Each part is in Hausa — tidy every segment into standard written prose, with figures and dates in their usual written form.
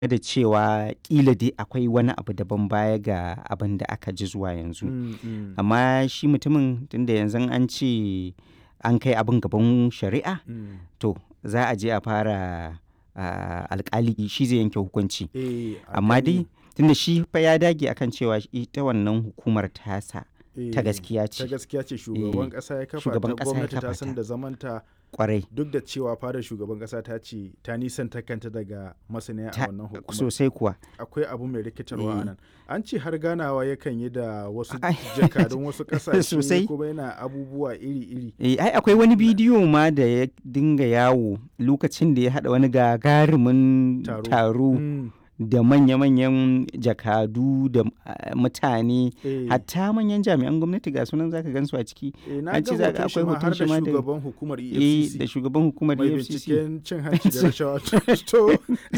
da cewa ƙila dai akwai wani abu daban baya ga abin da aka ji zuwa yanzu. Amma shi mutumin tunda yanzu an ce an kai abin gaban shari'a, to za a je a fara alƙali shi zai yanke hukunci. Amma dai tunda shi fa ya dage akan cewa ita wannan hukumar tasa ta gaskiya ce. Ta gaskiya ce, shugaban ƙasa ya kafa Shugaban ta, ƙasa ya gwamnati ta kafa san ta. da zamanta, Kwarai. duk da cewa fadar shugaban ƙasa ta ce ta nisanta kanta daga masaniya a wannan hukumar. Sosai kuwa. Akwai abu mai rikitarwa a nan. An ce har ganawa yakan yi da wasu Ai. jakadun wasu Sosai. ƙasashe kuma yana abubuwa iri-iri. Ai akwai wani bidiyo ma da ya dinga yawo lokacin da ya haɗa wani gagarumin taro da manya-manyan jakadu da mutane, hatta manyan jami'an gwamnati ga sunan zaka gansu a ciki. Na An ga ce za ka hoton shi akwai ma har hoton shi da ma da shugaban hukumar EFCC. da shugaban hukumar mai EFCC. binciken cin hanci da rashawa. To,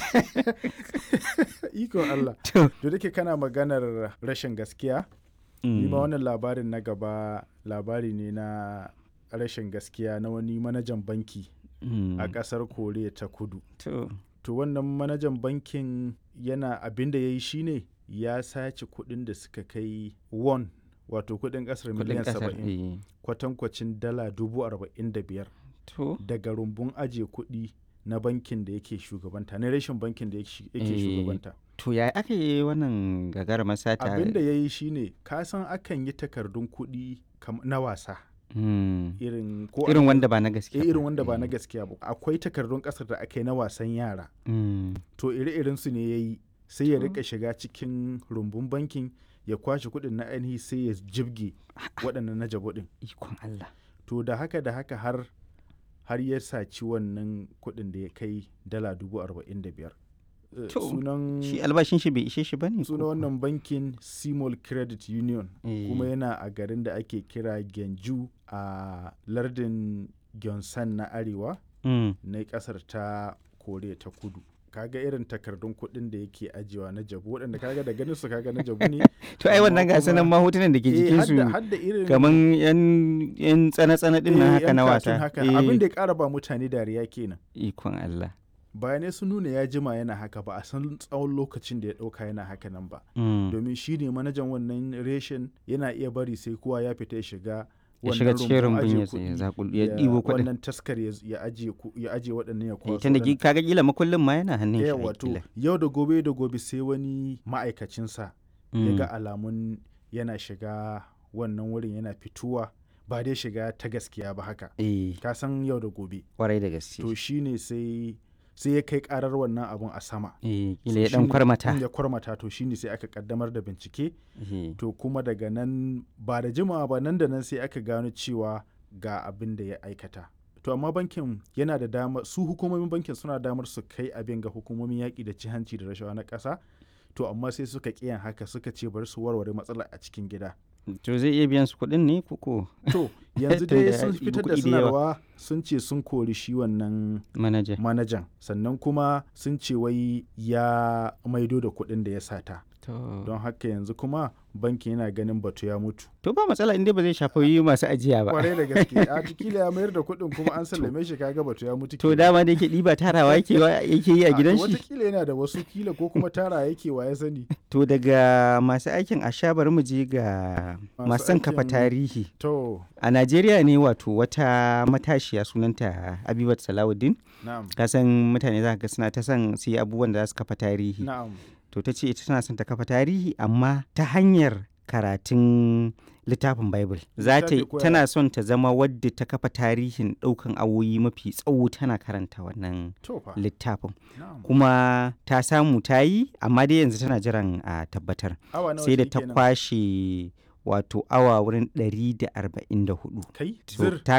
ikon Allah. To da ke kana maganar rashin gaskiya, ni ma wannan labarin na gaba labari ne na rashin gaskiya na wani manajan banki a ƙasar Koriya ta Kudu. To wannan manajan bankin yana abin da ya yi shi ne ya sace kuɗin da suka kai won, wato kuɗin ƙasar miliyan 70, kwatankwacin dala 45,000 daga rumbun ajiye kuɗi na bankin da yake shugabanta, na rashin bankin da yake shugabanta. To ya aka yi wannan gagarumar sata? Abin da ya yi shi ne, ka san akan yi takardun kuɗi na wasa. Irin wanda ba na gaskiya ba. Irin wanda ba na gaskiya ba. Akwai takardun ƙasar da aka yi na wasan yara. To ire-iren su ne ya yi, sai ya rika shiga cikin rumbun bankin ya kwashe kuɗin na ainihi sai ya jibge waɗannan na jabo ɗin. Ikon Allah. To da haka har ya saci wannan kuɗin da ya kai dala 45,000. Sunan shi albashin shi bai ishe shi bane. Sunan wannan bankin Simol Credit Union, kuma yana a garin da ake kira Gyeongju a lardin Gyeongsan na arewa na kasar ta Koriya ta Kudu. Kaga irin takardun kuɗin da yake ajiyewa na jabu, waɗanda kaga da ganin su kaga na jabu ne. To ai wannan ga sanan ma hotunan da ke jikin su kaman yan tsana-tsana din nan haka na wasa. Abin da ya ƙara ba mutane dariya kenan. Ikon Allah. Bayanai sun nuna ya jima yana haka, ba a san tsawon lokacin da ya ɗauka yana haka nan ba. Domin shi ne manajan wannan reshen, yana iya bari sai kowa ya fita ya shiga cikin rumbun ya ɗibo kuɗin. Wannan taskar ya ajiye waɗannan ya kwaso. Tunda kaga kila makullin ma yana hannun shi. Wato yau da gobe sai wani ma'aikacinsa ya ga alamun yana shiga wannan wurin, yana fituwa ba dai shiga ta gaskiya ba haka. Ka san yau da gobe. Kwarai da gaske. To shine sai ya kai karar wannan abun a sama. Kila ya dan kwarmata. Ya kwarmata, to shine sai aka kaddamar da bincike. To kuma daga nan ba da jimawa ba, nan da nan sai aka gano cewa ga abin da ya aikata. To amma bankin yana da damar, su hukumomin bankin suna damar su kai abin ga hukumomin yaƙi da cin hanci da rashawa na ƙasa. To amma sai suka ƙiyan haka, suka ce bari su warware matsalar a cikin gida. To zai iya biyan su kuɗin ne koko? To yanzu dai sun fitar da sanarwa, sun ce sun kori shi wannan manajan, sannan kuma sun ce wai ya maido da kuɗin da ya sata. Don haka yanzu kuma bankin yana ganin batu ya mutu. To ba matsala inda ba zai shafi masu ajiya ba. Kwarai da gaske. A kila ya mayar da kuɗin kuma an sallame shi, kaga batu ya mutu. To dama da yake ɗiba tarawa yake yi a gidan shi. Wataƙila yana da wasu, kila ko kuma tara yake, wa ya sani. To daga masu aikin asha bari mu je ga masu son kafa tarihi. To. A Najeriya ne wato wata matashiya sunanta Habibat Salawuddin. Ka san mutane za ka ga suna ta son su yi abubuwan da za su kafa tarihi. To ta ce ita tana son ta kafa tarihi amma ta hanyar karatun littafin Bible. Tana son ta zama wadda ta kafa tarihin ɗaukan awoyi mafi tsawo tana karanta wannan littafin. Kuma ta samu ta yi, amma dai yanzu tana jiran a tabbatar. Sai da ta kwashe wato awa wurin 144.